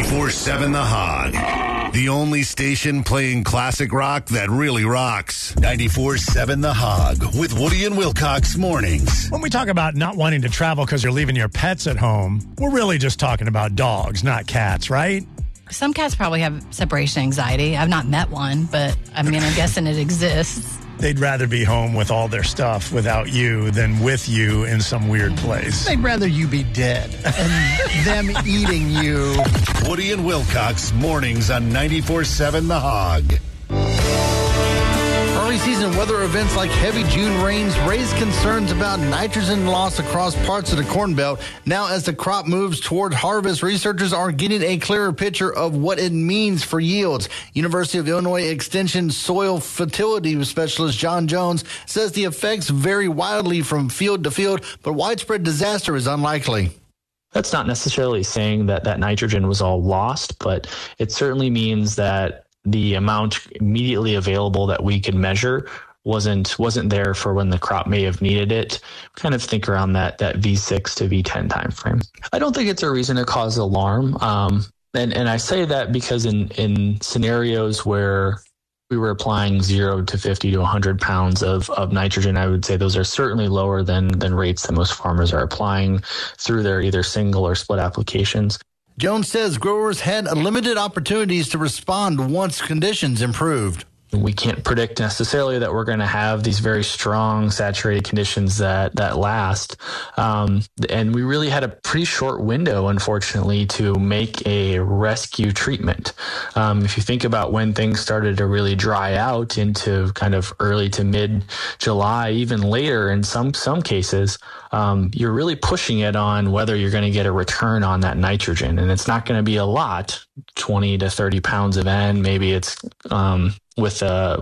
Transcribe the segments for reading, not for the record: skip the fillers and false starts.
94.7 The Hog. The only station playing classic rock that really rocks. 94.7 The Hog with Woody and Wilcox mornings. When we talk about not wanting to travel because you're leaving your pets at home, we're really just talking about dogs, not cats, right? Some cats probably have separation anxiety. I've not met one, but I'm guessing it exists. They'd rather be home with all their stuff without you than with you in some weird place. They'd rather you be dead and them eating you. Woody and Wilcox mornings on 94.7 The Hog. Early season weather events like heavy June rains raise concerns about nitrogen loss across parts of the Corn Belt. Now, as the crop moves toward harvest, researchers are getting a clearer picture of what it means for yields. University of Illinois Extension soil fertility specialist John Jones says the effects vary wildly from field to field, but widespread disaster is unlikely. That's not necessarily saying that nitrogen was all lost, but it certainly means that the amount immediately available that we could measure wasn't there for when the crop may have needed it. Kind of think around that V6 to V10 timeframe. I don't think it's a reason to cause alarm. And I say that because in scenarios where we were applying 0 to 50 to 100 pounds of nitrogen, I would say those are certainly lower than rates that most farmers are applying through their either single or split applications. Jones says growers had limited opportunities to respond once conditions improved. We can't predict necessarily that we're going to have these very strong saturated conditions that last. And we really had a pretty short window, unfortunately, to make a rescue treatment. If you think about when things started to really dry out into kind of early to mid-July, even later in some cases, you're really pushing it on whether you're going to get a return on that nitrogen. And it's not going to be a lot, 20 to 30 pounds of N. Maybe it's with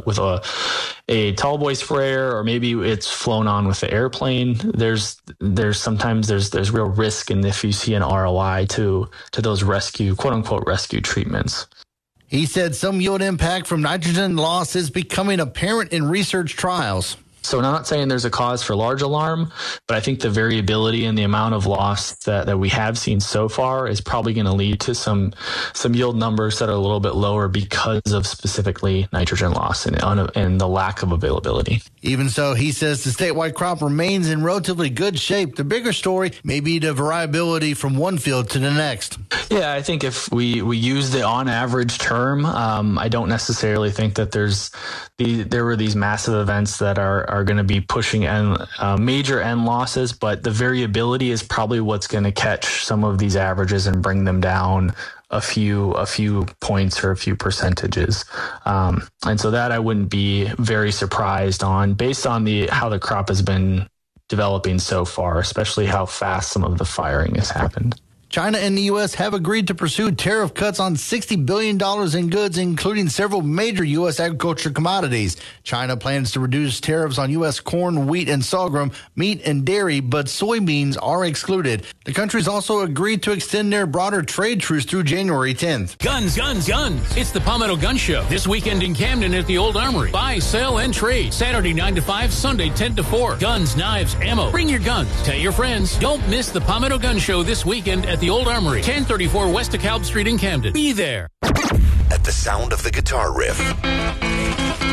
a tall boy sprayer, or maybe it's flown on with the airplane. There's sometimes real risk, and if you see an ROI to those rescue, quote unquote, rescue treatments. He said some yield impact from nitrogen loss is becoming apparent in research trials. So I'm not saying there's a cause for large alarm, but I think the variability in the amount of loss that we have seen so far is probably going to lead to some yield numbers that are a little bit lower because of specifically nitrogen loss and the lack of availability. Even so, he says the statewide crop remains in relatively good shape. The bigger story may be the variability from one field to the next. Yeah, I think if we use the on average term, I don't necessarily think that there were these massive events that are going to be pushing major N losses, but the variability is probably what's going to catch some of these averages and bring them down a few points or a few percentages. And so that I wouldn't be very surprised on based on how the crop has been developing so far, especially how fast some of the firing has happened. China and the U.S. have agreed to pursue tariff cuts on $60 billion in goods, including several major U.S. agriculture commodities. China plans to reduce tariffs on U.S. corn, wheat, and sorghum, meat, and dairy, but soybeans are excluded. The countries also agreed to extend their broader trade truce through January 10th. Guns, guns, guns. It's the Palmetto Gun Show. This weekend in Camden at the Old Armory. Buy, sell, and trade. Saturday 9 to 5, Sunday 10 to 4. Guns, knives, ammo. Bring your guns. Tell your friends. Don't miss the Palmetto Gun Show this weekend at the Old Armory, 1034 West DeKalb Street in Camden. Be there. At the sound of the guitar riff,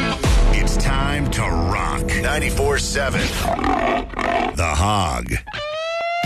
it's time to rock. 94.7 The Hog.